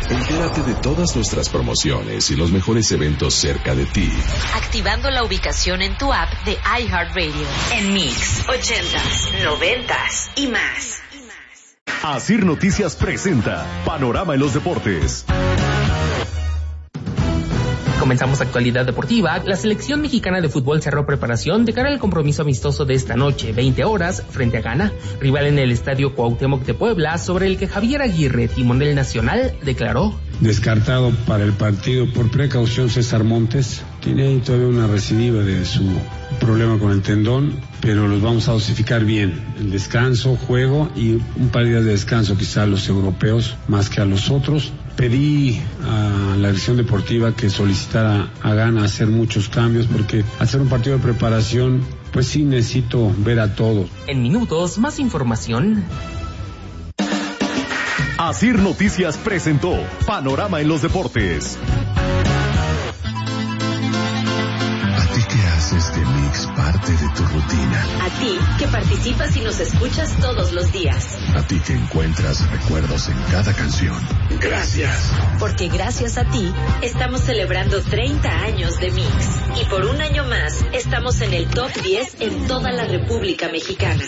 Entérate de todas nuestras promociones y los mejores eventos cerca de ti. Activando la ubicación en tu app de iHeartRadio. En Mix, 80s, 90s y más. Asir Noticias presenta Panorama en los Deportes. Comenzamos actualidad deportiva. La selección mexicana de fútbol cerró preparación de cara al compromiso amistoso de esta noche, 20 horas, frente a Ghana, rival en el Estadio Cuauhtémoc de Puebla, sobre el que Javier Aguirre, timón del Nacional, declaró: descartado para el partido por precaución César Montes. Tiene todavía una recidiva de su problema con el tendón, pero los vamos a dosificar bien. El descanso, juego y un par de días de descanso, quizá a los europeos más que a los otros. Pedí a la dirección deportiva que solicitara a Ghana hacer muchos cambios, porque hacer un partido de preparación, pues sí necesito ver a todos. En minutos, más información. Asir Noticias presentó Panorama en los Deportes. ¿A ti qué haces de Mix parte de tu rutina? A ti, que participas y nos escuchas todos los días. A ti que encuentras recuerdos en cada canción. Gracias. Porque gracias a ti, estamos celebrando 30 años de Mix. Y por un año más, estamos en el top 10 en toda la República Mexicana.